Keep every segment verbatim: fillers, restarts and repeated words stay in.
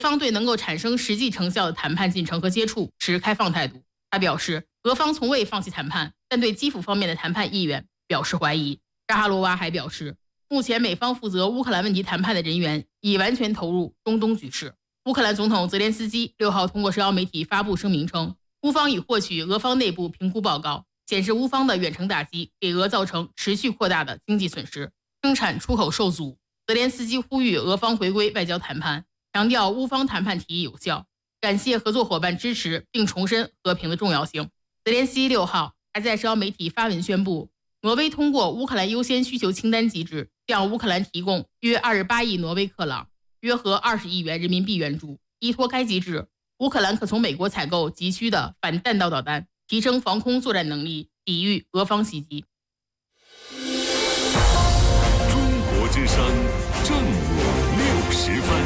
方对能够产生实际成效的谈判进程和接触持开放态度。他表示，俄方从未放弃谈判，但对基辅方面的谈判意愿表示怀疑。扎哈罗娃还表示，目前美方负责乌克兰问题谈判的人员已完全投入中东局势。乌克兰总统泽连斯基六号通过社交媒体发布声明称，乌方已获取俄方内部评估报告，显示乌方的远程打击给俄造成持续扩大的经济损失，生产出口受阻。泽连斯基呼吁俄方回归外交谈判，强调乌方谈判提议有效，感谢合作伙伴支持，并重申和平的重要性。泽连斯基六号还在社交媒体发文宣布，挪威通过乌克兰优先需求清单机制，向乌克兰提供约二十八亿挪威克朗，约合二十亿元人民币援助。依托该机制，乌克兰可从美国采购急需的反弹道导弹，提升防空作战能力，抵御俄方袭击。 中国之声正午六十分。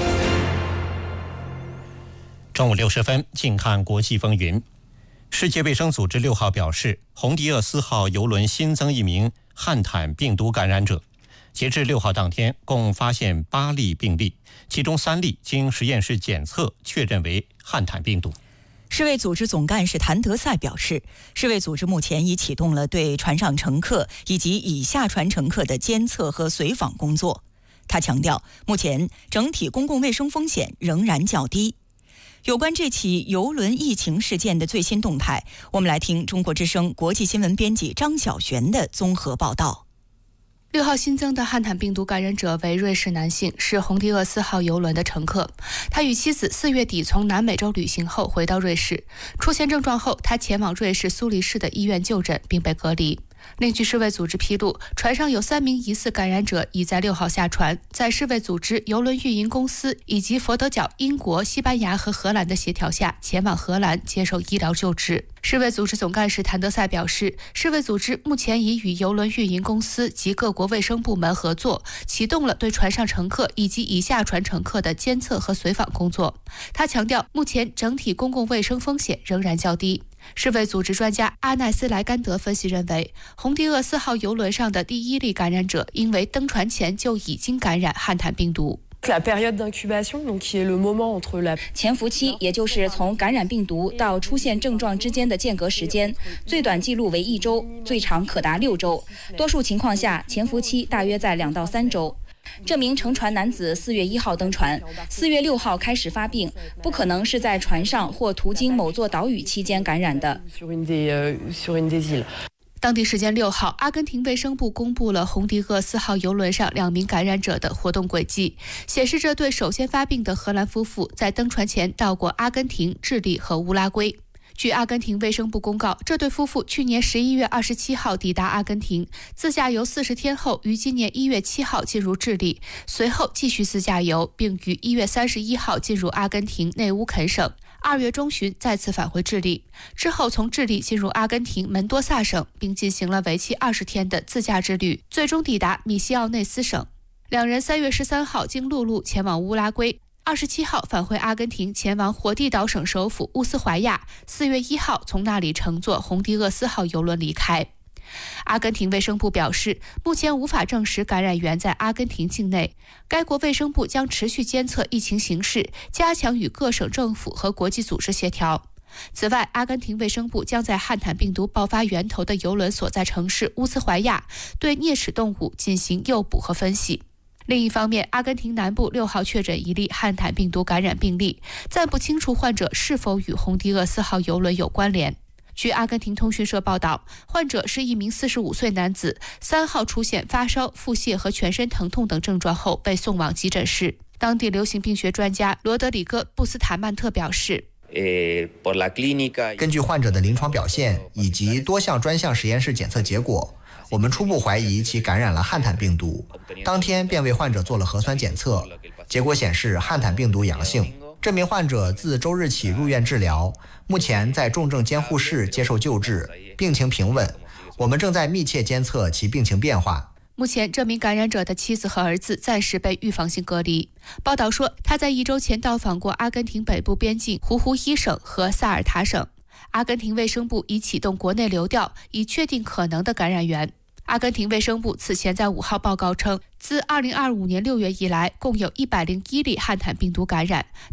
中午六十分，近看国际风云。世界卫生组织六号表示，洪迪厄斯号邮轮新增一名汉坦病毒感染者。截至六号当天，共发现八例病例，其中三例经实验室检测确认为汉坦病毒。 世卫组织总干事谭德赛表示，世卫组织目前已启动了对船上乘客以及已下船乘客的监测和随访工作。他强调，目前整体公共卫生风险仍然较低。有关这起邮轮疫情事件的最新动态，我们来听中国之声国际新闻编辑张晓璇的综合报道。 六号新增的汉坦病毒感染者为瑞士男性，是洪迪厄斯号邮轮的乘客。他与妻子四月底从南美洲旅行后回到瑞士，出现症状后，他前往瑞士苏黎世的医院就诊并被隔离。另据世卫组织披露，船上有三名疑似感染者已在六号下船，在世卫组织、邮轮运营公司以及佛得角、英国、西班牙和荷兰的协调下，前往荷兰接受医疗救治。世卫组织总干事谭德赛表示，世卫组织目前已与邮轮运营公司及各国卫生部门合作，启动了对船上乘客以及已下船乘客的监测和随访工作。他强调，目前整体公共卫生风险仍然较低。世卫组织专家阿奈斯莱甘德分析认为，洪迪厄斯号邮轮上的第一例感染者因为登船前就已经感染汉坦病毒。 潜伏期，也就是从感染病毒到出现症状之间的间隔时间，最短记录为一周，最长可达六周。多数情况下，潜伏期大约在两到三周。这名乘船男子四月一号登船，四月六号开始发病，不可能是在船上或途经某座岛屿期间感染的。 当地时间六号，阿根廷卫生部公布了洪迪厄斯号邮轮上两名感染者的活动轨迹，显示这对首先发病的荷兰夫妇在登船前到过阿根廷、智利和乌拉圭。据阿根廷卫生部公告，这对夫妇去年十一月二十七号抵达阿根廷，自驾游四十天后，于今年一月七号进入智利，随后继续自驾游，并于一月三十一号进入阿根廷内乌肯省，二月中旬再次返回智利，之后从智利进入阿根廷门多萨省，并进行了为期二十天的自驾之旅，最终抵达米西奥内斯省。两人三月十三号经陆路前往乌拉圭，二十七号返回阿根廷，前往火地岛省首府乌斯怀亚，四月一号从那里乘坐洪迪厄斯号邮轮离开。阿根廷卫生部表示，目前无法证实感染源在阿根廷境内，该国卫生部将持续监测疫情形势，加强与各省政府和国际组织协调。此外，阿根廷卫生部将在汉坦病毒爆发源头的邮轮所在城市乌斯怀亚对啮齿动物进行诱捕和分析。另一方面，阿根廷南部六号确诊一例汉坦病毒感染病例，暂不清楚患者是否与洪迪厄斯号邮轮有关联。据阿根廷通讯社报道，患者是一名四十五岁男子，三号出现发烧、腹泻和全身疼痛等症状后被送往急诊室。当地流行病学专家罗德里戈·布斯塔曼特表示， 根据患者的临床表现以及多项专项实验室检测结果，我们初步怀疑其感染了汉坦病毒，当天便为患者做了核酸检测，结果显示汉坦病毒阳性。这名患者自周日起入院治疗，目前在重症监护室接受救治，病情平稳。我们正在密切监测其病情变化。 目前，这名感染者的妻子和儿子暂时被预防性隔离。报道说，他在一周前到访过阿根廷北部边境胡胡伊省和萨尔塔省。阿根廷卫生部已启动国内流调，以确定可能的感染源。阿根廷卫生部此前在五号报告称， 自二零二五年六月以来，共有一百零一例汉坦病毒感染。